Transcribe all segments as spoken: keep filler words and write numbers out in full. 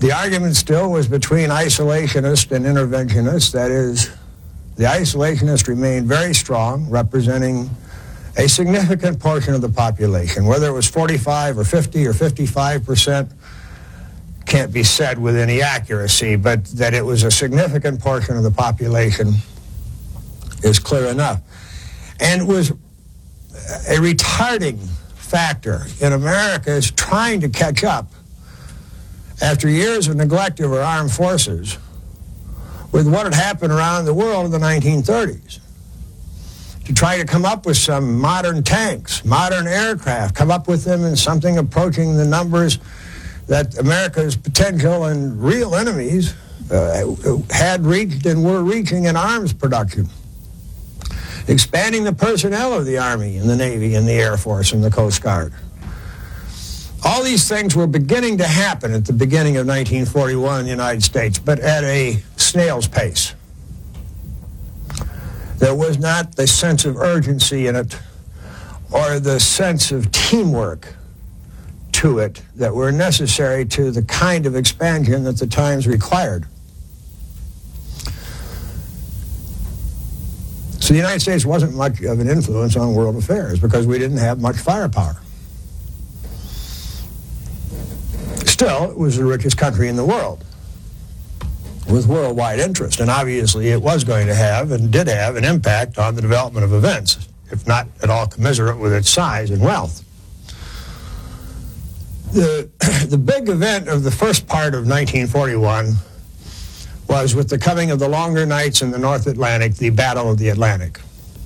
The argument still was between isolationists and interventionists. That is, the isolationists remained very strong, representing a significant portion of the population. Whether it was forty-five or fifty or fifty-five percent can't be said with any accuracy, but that it was a significant portion of the population is clear enough. And it was a retarding factor in America's trying to catch up after years of neglect of our armed forces with what had happened around the world in the nineteen thirties. To try to come up with some modern tanks, modern aircraft, come up with them in something approaching the numbers that America's potential and real enemies uh, had reached and were reaching in arms production. Expanding the personnel of the Army and the Navy and the Air Force and the Coast Guard. All these things were beginning to happen at the beginning of nineteen forty-one in the United States, but at a snail's pace. There was not the sense of urgency in it or the sense of teamwork to it that were necessary to the kind of expansion that the times required. So the United States wasn't much of an influence on world affairs because we didn't have much firepower. Still, it was the richest country in the world with worldwide interest, and obviously it was going to have and did have an impact on the development of events, if not at all commiserate with its size and wealth. The, the big event of the first part of nineteen forty-one was with the coming of the longer nights in the North Atlantic, the Battle of the Atlantic.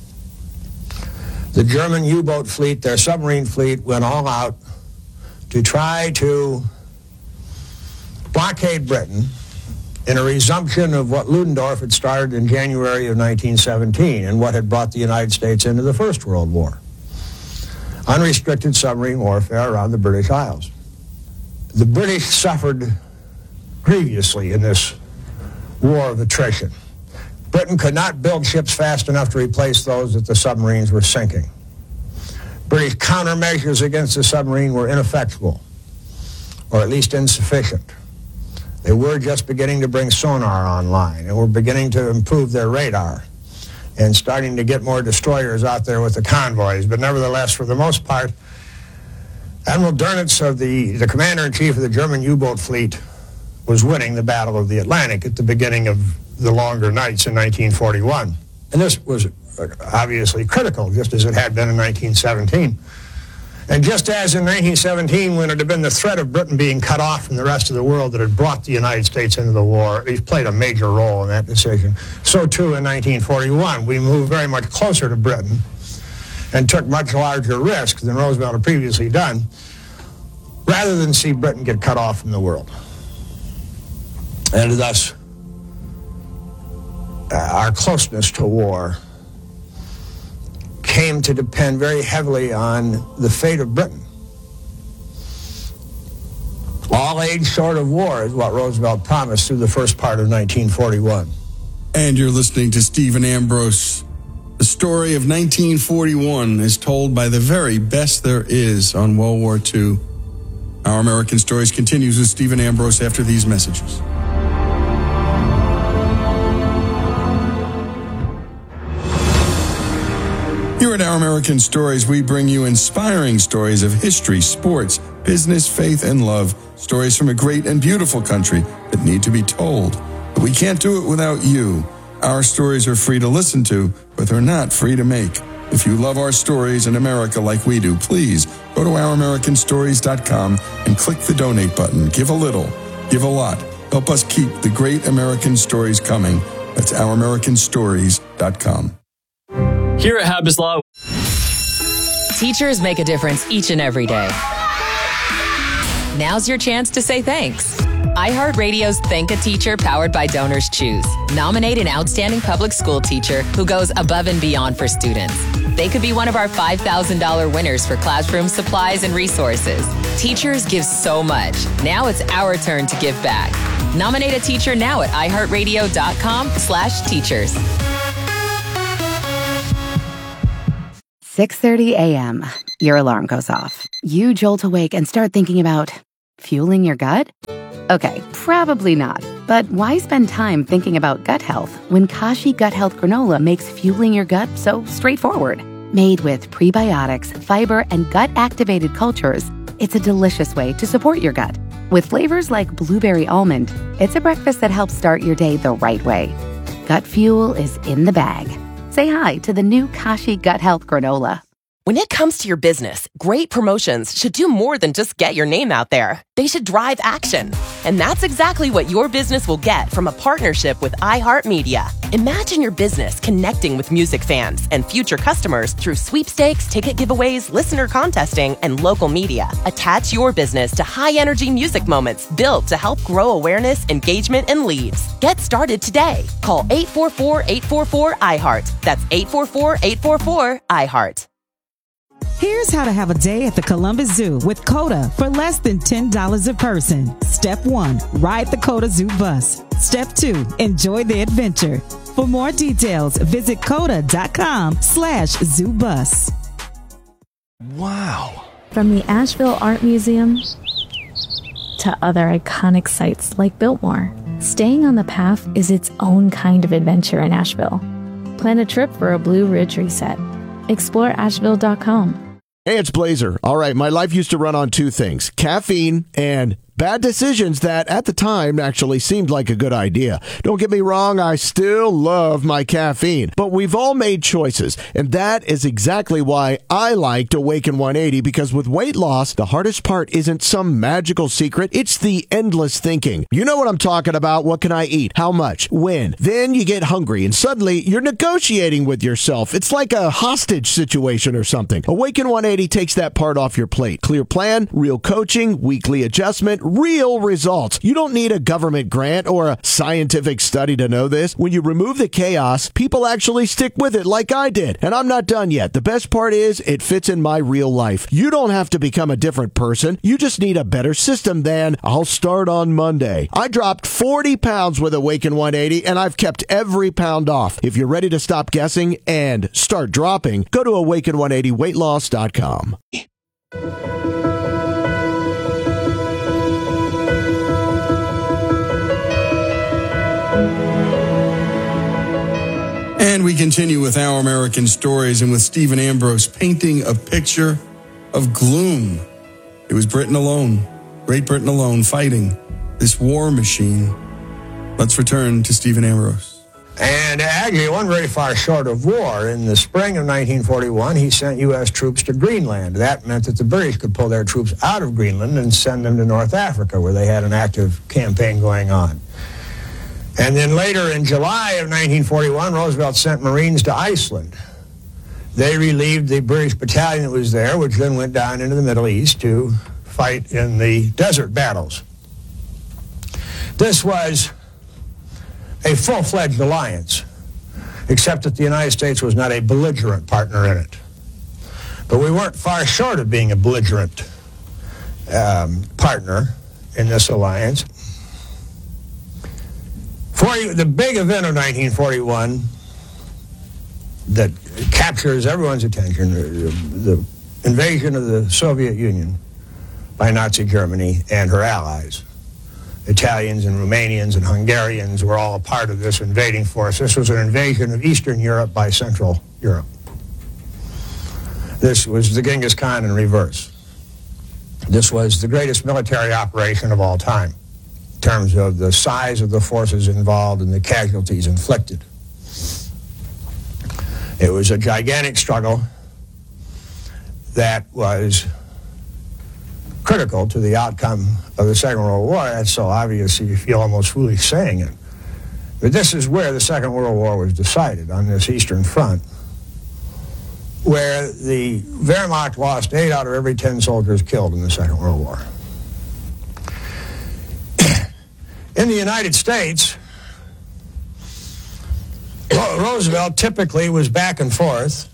The German U-boat fleet, their submarine fleet, went all out to try to blockade Britain in a resumption of what Ludendorff had started in January of nineteen seventeen and what had brought the United States into the First World War. Unrestricted submarine warfare around the British Isles. The British suffered grievously in this war of attrition. Britain could not build ships fast enough to replace those that the submarines were sinking. British countermeasures against the submarine were ineffectual, or at least insufficient. They were just beginning to bring sonar online and were beginning to improve their radar and starting to get more destroyers out there with the convoys. But nevertheless, for the most part, Admiral Dönitz, of the, the commander-in-chief of the German U-boat fleet, was winning the Battle of the Atlantic at the beginning of the longer nights in nineteen forty-one. And this was obviously critical, just as it had been in nineteen seventeen. And just as in nineteen seventeen, when it had been the threat of Britain being cut off from the rest of the world that had brought the United States into the war, it played a major role in that decision. So too in nineteen forty-one, we moved very much closer to Britain and took much larger risks than Roosevelt had previously done, rather than see Britain get cut off from the world. And thus, uh, our closeness to war came to depend very heavily on the fate of Britain. All age short of war is what Roosevelt promised through the first part of nineteen forty-one. And you're listening to Stephen Ambrose. The story of nineteen forty-one is told by the very best there is on World War Two. Our American Stories continues with Stephen Ambrose after these messages. Here at Our American Stories, we bring you inspiring stories of history, sports, business, faith, and love. Stories from a great and beautiful country that need to be told. But we can't do it without you. Our stories are free to listen to, but they're not free to make. If you love our stories in America like we do, please go to our american stories dot com and click the donate button. Give a little, give a lot. Help us keep the great American stories coming. That's our american stories dot com. Here at Habas Law, teachers make a difference each and every day. Now's your chance to say thanks. iHeartRadio's Thank a Teacher, powered by Donors Choose. Nominate an outstanding public school teacher who goes above and beyond for students. They could be one of our five thousand dollars winners for classroom supplies and resources. Teachers give so much. Now it's our turn to give back. Nominate a teacher now at iHeartRadio.com slash teachers. six thirty a.m. Your alarm goes off. You jolt awake and start thinking about fueling your gut? Okay, probably not. But why spend time thinking about gut health when Kashi Gut Health Granola makes fueling your gut so straightforward? Made with prebiotics, fiber, and gut-activated cultures, it's a delicious way to support your gut. With flavors like blueberry almond, it's a breakfast that helps start your day the right way. Gut fuel is in the bag. Say hi to the new Kashi Gut Health Granola. When it comes to your business, great promotions should do more than just get your name out there. They should drive action. And that's exactly what your business will get from a partnership with iHeartMedia. Imagine your business connecting with music fans and future customers through sweepstakes, ticket giveaways, listener contesting, and local media. Attach your business to high-energy music moments built to help grow awareness, engagement, and leads. Get started today. Call eight four four, eight four four, I heart. That's eight four four, eight four four, I heart. Here's how to have a day at the Columbus Zoo with COTA for less than ten dollars a person. Step one, ride the COTA Zoo bus. Step two, enjoy the adventure. For more details, visit COTA.com slash zoo bus. Wow. From the Asheville Art Museum to other iconic sites like Biltmore, staying on the path is its own kind of adventure in Asheville. Plan a trip for a Blue Ridge reset. explore asheville dot com. Hey, it's Blazer. All right, my life used to run on two things, caffeine and bad decisions that at the time actually seemed like a good idea. Don't get me wrong, I still love my caffeine, but we've all made choices, and that is exactly why I liked Awaken one eighty, because with weight loss, the hardest part isn't some magical secret, it's the endless thinking. You know what I'm talking about. What can I eat? How much? When? Then you get hungry, and suddenly you're negotiating with yourself. It's like a hostage situation or something. Awaken one eighty takes that part off your plate. Clear plan, real coaching, weekly adjustment, real results. You don't need a government grant or a scientific study to know this. When you remove the chaos, people actually stick with it like I did. And I'm not done yet. The best part is it fits in my real life. You don't have to become a different person. You just need a better system than I'll start on Monday. I dropped forty pounds with Awaken one eighty, and I've kept every pound off. If you're ready to stop guessing and start dropping, go to awaken one eighty weight loss dot com. And we continue with Our American Stories and with Stephen Ambrose painting a picture of gloom. It was Britain alone, Great Britain alone, fighting this war machine. Let's return to Stephen Ambrose. And actually, it wasn't very far short of war. In the spring of nineteen forty-one, he sent U S troops to Greenland. That meant that the British could pull their troops out of Greenland and send them to North Africa, where they had an active campaign going on. And then later in July of nineteen forty-one, Roosevelt sent Marines to Iceland. They relieved the British battalion that was there, which then went down into the Middle East to fight in the desert battles. This was a full-fledged alliance, except that the United States was not a belligerent partner in it. But we weren't far short of being a belligerent um, partner in this alliance. For the big event of nineteen forty-one that captures everyone's attention, the, the invasion of the Soviet Union by Nazi Germany and her allies. Italians and Romanians and Hungarians were all a part of this invading force. This was an invasion of Eastern Europe by Central Europe. This was the Genghis Khan in reverse. This was the greatest military operation of all time in terms of the size of the forces involved and the casualties inflicted. It was a gigantic struggle that was critical to the outcome of the Second World War. That's so obvious you feel almost foolish saying it. But this is where the Second World War was decided, on this Eastern Front, where the Wehrmacht lost eight out of every ten soldiers killed in the Second World War. In the United States, Roosevelt typically was back and forth.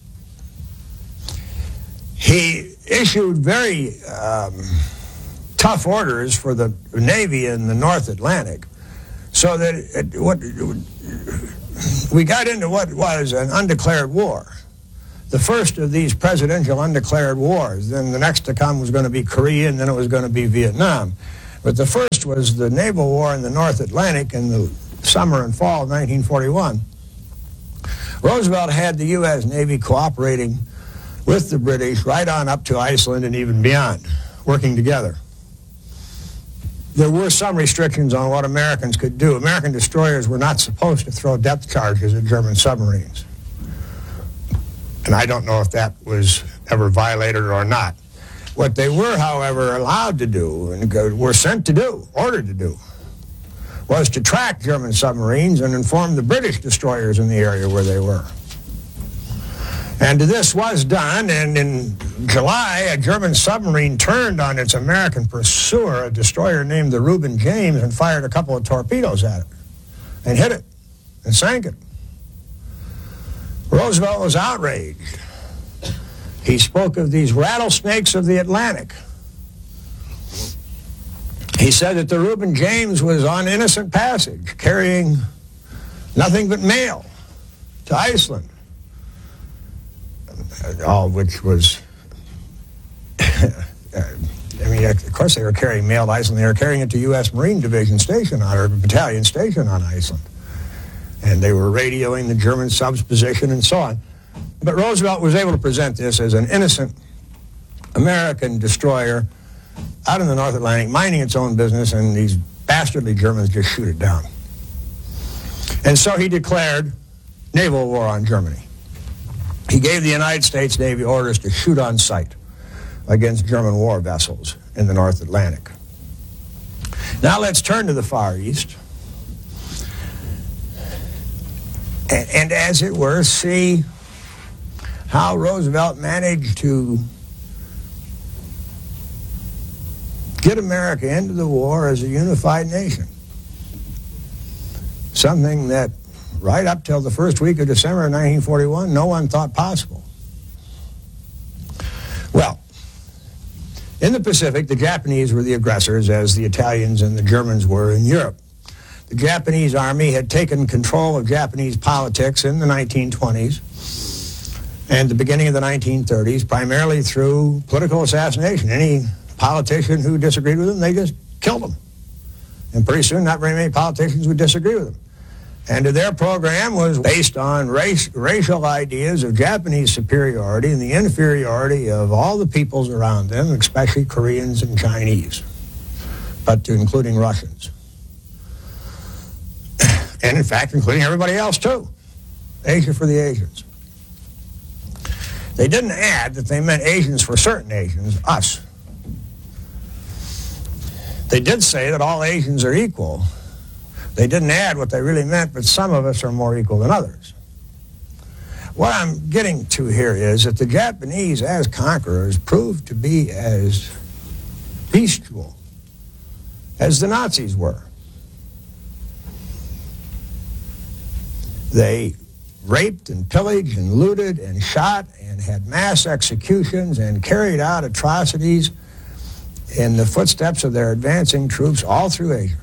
He issued very um, tough orders for the Navy in the North Atlantic, so that it, what, it, we got into what was an undeclared war. The first of these presidential undeclared wars. Then the next to come was going to be Korea, and then it was going to be Vietnam. But the first was the naval war in the North Atlantic in the summer and fall of nineteen forty-one. Roosevelt had the U S Navy cooperating with the British right on up to Iceland and even beyond, working together. There were some restrictions on what Americans could do. American destroyers were not supposed to throw depth charges at German submarines. And I don't know if that was ever violated or not. What they were, however, allowed to do, and were sent to do, ordered to do, was to track German submarines and inform the British destroyers in the area where they were. And this was done, and in July, a German submarine turned on its American pursuer, a destroyer named the Reuben James, and fired a couple of torpedoes at it, and hit it, and sank it. Roosevelt was outraged. He spoke of these rattlesnakes of the Atlantic. He said that the Reuben James was on innocent passage, carrying nothing but mail to Iceland. All of which was, I mean, of course they were carrying mail to Iceland. They were carrying it to U S Marine Division station on, or battalion station on Iceland. And they were radioing the German subs position and so on. But Roosevelt was able to present this as an innocent American destroyer out in the North Atlantic, minding its own business, and these bastardly Germans just shoot it down. And so he declared naval war on Germany. He gave the United States Navy orders to shoot on sight against German war vessels in the North Atlantic. Now let's turn to the Far East and, and as it were, see how Roosevelt managed to get America into the war as a unified nation. Something that right up till the first week of December of nineteen forty-one, no one thought possible. Well, in the Pacific, the Japanese were the aggressors, as the Italians and the Germans were in Europe. The Japanese army had taken control of Japanese politics in the nineteen twenties and the beginning of the nineteen thirties, primarily through political assassination. Any politician who disagreed with them, they just killed them. And pretty soon, not very many politicians would disagree with them. And their program was based on race, racial ideas of Japanese superiority and the inferiority of all the peoples around them, especially Koreans and Chinese, but including Russians. And in fact, including everybody else too. Asia for the Asians. They didn't add that they meant Asians for certain Asians, us. They did say that all Asians are equal. They didn't add what they really meant, but some of us are more equal than others. What I'm getting to here is that the Japanese, as conquerors, proved to be as bestial as the Nazis were. They raped and pillaged and looted and shot and had mass executions and carried out atrocities in the footsteps of their advancing troops all through Asia.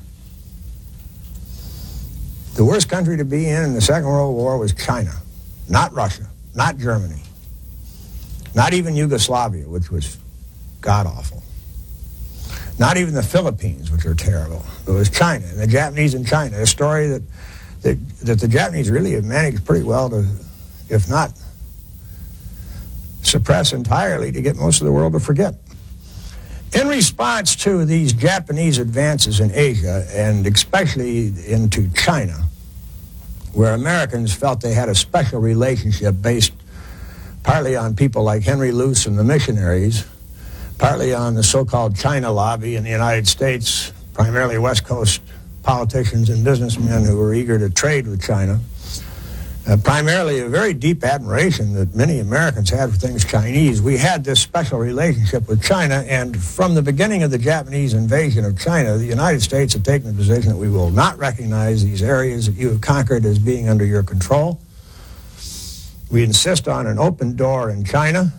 The worst country to be in in the Second World War was China, not Russia, not Germany, not even Yugoslavia, which was god-awful, not even the Philippines, which are terrible. It was China, and the Japanese in China, a story that, that, that the Japanese really have managed pretty well to, if not suppress entirely, to get most of the world to forget. In response to these Japanese advances in Asia, and especially into China, where Americans felt they had a special relationship based partly on people like Henry Luce and the missionaries, partly on the so-called China lobby in the United States, primarily West Coast politicians and businessmen who were eager to trade with China, uh, primarily a very deep admiration that many Americans had for things Chinese. We had this special relationship with China, and from the beginning of the Japanese invasion of China, the United States had taken the position that we will not recognize these areas that you have conquered as being under your control. We insist on an open door in China.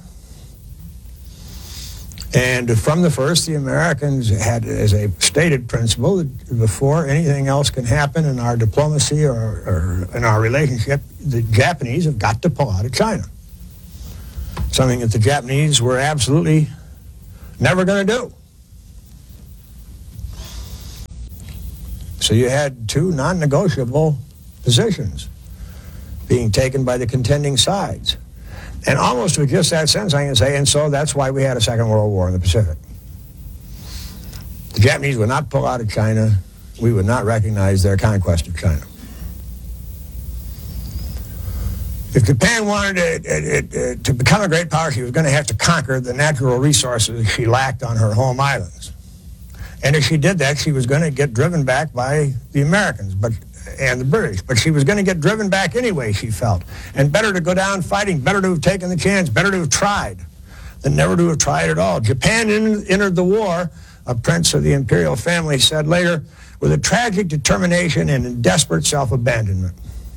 And from the first, the Americans had as a stated principle that before anything else can happen in our diplomacy or, or in our relationship, the Japanese have got to pull out of China. Something that the Japanese were absolutely never going to do. So you had two non-negotiable positions being taken by the contending sides. And almost with just that sentence, I can say, and so that's why we had a Second World War in the Pacific. The Japanese would not pull out of China. We would not recognize their conquest of China. If Japan wanted it, it, it, to become a great power, she was going to have to conquer the natural resources she lacked on her home islands. And if she did that, she was going to get driven back by the Americans but, and the British. But she was going to get driven back anyway, she felt. And better to go down fighting, better to have taken the chance, better to have tried than never to have tried at all. Japan in, entered the war, a prince of the imperial family said later, with a tragic determination and in desperate self-abandonment.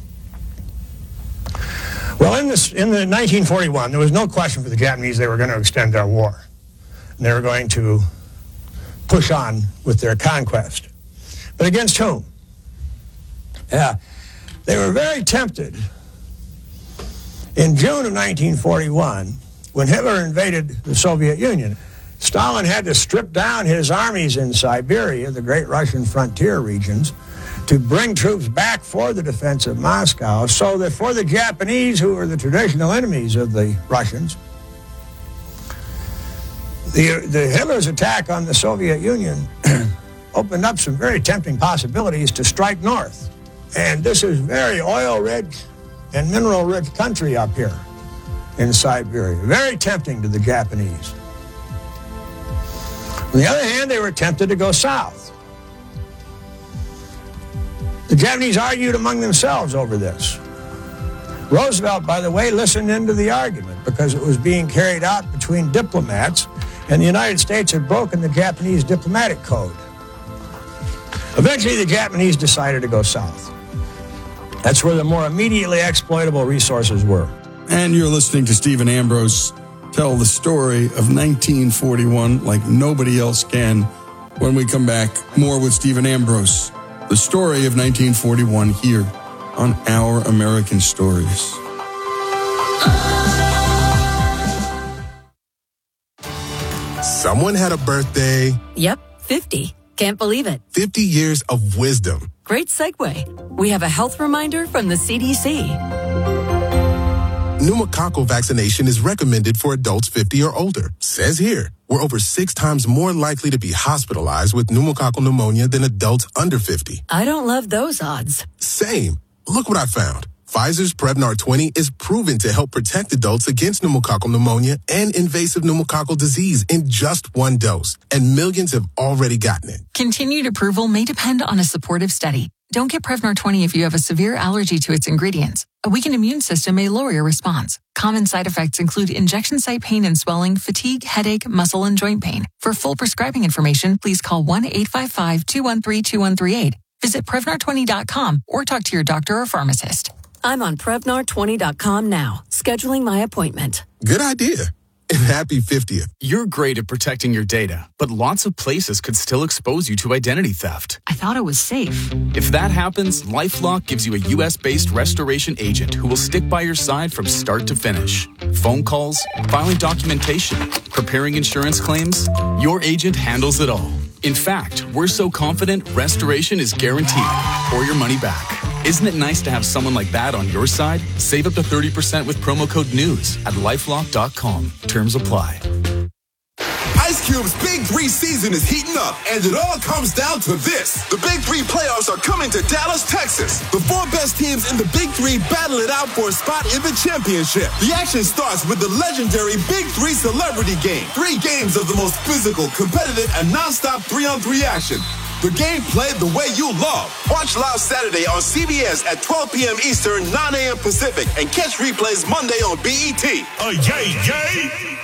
Well, in, this, in the nineteen forty-one, there was no question for the Japanese they were going to extend their war. And they were going to push on with their conquest. But against whom? Yeah, they were very tempted. In June of nineteen forty-one, when Hitler invaded the Soviet Union, Stalin had to strip down his armies in Siberia, the great Russian frontier regions, to bring troops back for the defense of Moscow, so that for the Japanese, who were the traditional enemies of the Russians, the, the Hitler's attack on the Soviet Union opened up some very tempting possibilities to strike north. And this is very oil-rich and mineral-rich country up here in Siberia. Very tempting to the Japanese. On the other hand, they were tempted to go south. The Japanese argued among themselves over this. Roosevelt, by the way, listened into the argument because it was being carried out between diplomats, and the United States had broken the Japanese diplomatic code. Eventually, the Japanese decided to go south. That's where the more immediately exploitable resources were. And you're listening to Stephen Ambrose tell the story of nineteen forty-one like nobody else can. When we come back, more with Stephen Ambrose. The story of nineteen forty-one here on Our American Stories. Someone had a birthday. Yep, fifty. Can't believe it. fifty years of wisdom. Great segue. We have a health reminder from the C D C. Pneumococcal vaccination is recommended for adults fifty or older. Says here, we're over six times more likely to be hospitalized with pneumococcal pneumonia than adults under fifty. I don't love those odds. Same. Look what I found. Pfizer's Prevnar twenty is proven to help protect adults against pneumococcal pneumonia and invasive pneumococcal disease in just one dose. And millions have already gotten it. Continued approval may depend on a supportive study. Don't get Prevnar twenty if you have a severe allergy to its ingredients. A weakened immune system may lower your response. Common side effects include injection site pain and swelling, fatigue, headache, muscle, and joint pain. For full prescribing information, please call one eight five five, two one three, two one three eight. Visit Prevnar twenty dot com or talk to your doctor or pharmacist. I'm on Prevnar twenty dot com now, scheduling my appointment. Good idea. And happy fiftieth. You're great at protecting your data, but lots of places could still expose you to identity theft. I thought it was safe. If that happens, LifeLock gives you a U S-based restoration agent who will stick by your side from start to finish. Phone calls, filing documentation, preparing insurance claims, your agent handles it all. In fact, we're so confident restoration is guaranteed or your money back. Isn't it nice to have someone like that on your side? Save up to thirty percent with promo code NEWS at lifelock dot com. Terms apply. Ice Cube's Big Three season is heating up, and it all comes down to this. The Big Three playoffs are coming to Dallas, Texas. The four best teams in the Big Three battle it out for a spot in the championship. The action starts with the legendary Big Three Celebrity Game. Three games of the most physical, competitive, and nonstop three-on-three action. The game played the way you love. Watch live Saturday on C B S at twelve p.m. Eastern, nine a.m. Pacific, and catch replays Monday on B E T. Uh, yay, yay!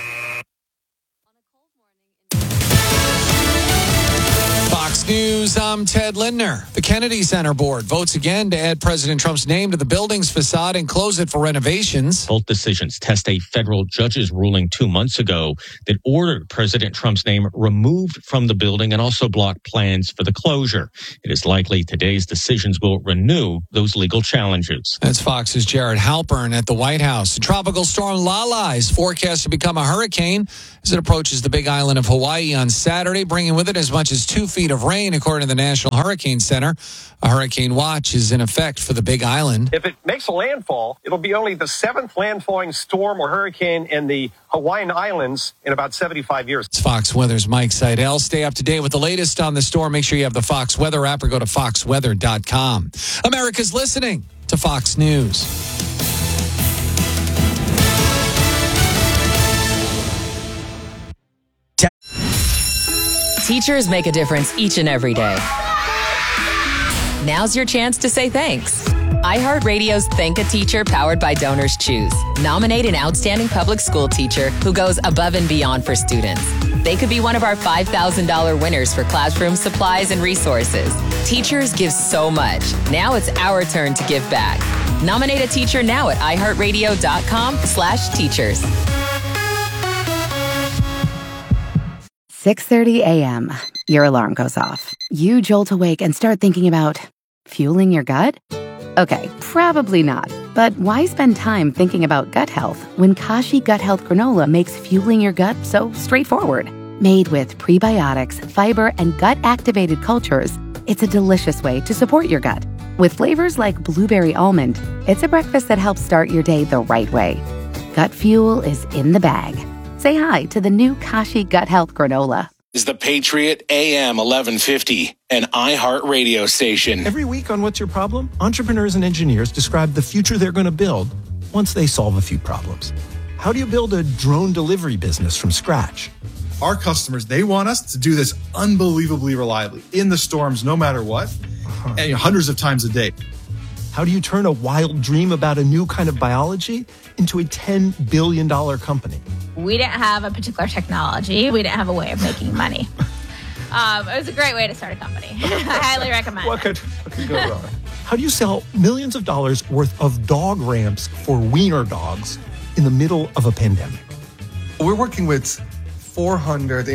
Fox News, I'm Ted Lindner. The Kennedy Center Board votes again to add President Trump's name to the building's facade and close it for renovations. Both decisions test a federal judge's ruling two months ago that ordered President Trump's name removed from the building and also blocked plans for the closure. It is likely today's decisions will renew those legal challenges. That's Fox's Jared Halpern at the White House. Tropical storm Lala is forecast to become a hurricane as it approaches the Big Island of Hawaii on Saturday, bringing with it as much as two feet of rain, according according to the National Hurricane Center. A hurricane watch is in effect for the Big Island. If it makes a landfall, it'll be only the seventh landfalling storm or hurricane in the Hawaiian Islands in about seventy-five years. It's Fox Weather's Mike Seidel. Stay up to date with the latest on the storm. Make sure you have the Fox Weather app or go to fox weather dot com. America's listening to Fox News. Teachers make a difference each and every day. Now's your chance to say thanks. iHeartRadio's Thank a Teacher, powered by Donors Choose. Nominate an outstanding public school teacher who goes above and beyond for students. They could be one of our five thousand dollars winners for classroom supplies and resources. Teachers give so much. Now it's our turn to give back. Nominate a teacher now at i heart radio dot com slash teachers. six thirty a.m. Your alarm goes off. You jolt awake and start thinking about fueling your gut? Okay, probably not. But why spend time thinking about gut health when Kashi Gut Health Granola makes fueling your gut so straightforward? Made with prebiotics, fiber, and gut-activated cultures, it's a delicious way to support your gut. With flavors like blueberry almond, it's a breakfast that helps start your day the right way. Gut fuel is in the bag. Say hi to the new Kashi Gut Health Granola. Is the Patriot A M eleven fifty, an iHeart radio station. Every week on What's Your Problem, entrepreneurs and engineers describe the future they're going to build once they solve a few problems. How do you build a drone delivery business from scratch? Our customers, they want us to do this unbelievably reliably, in the storms, no matter what, uh-huh. and hundreds of times a day. How do you turn a wild dream about a new kind of biology into a ten billion dollars company? We didn't have a particular technology. We didn't have a way of making money. Um, it was a great way to start a company. I highly recommend what could, what could go wrong? How do you sell millions of dollars worth of dog ramps for wiener dogs in the middle of a pandemic? We're working with four hundred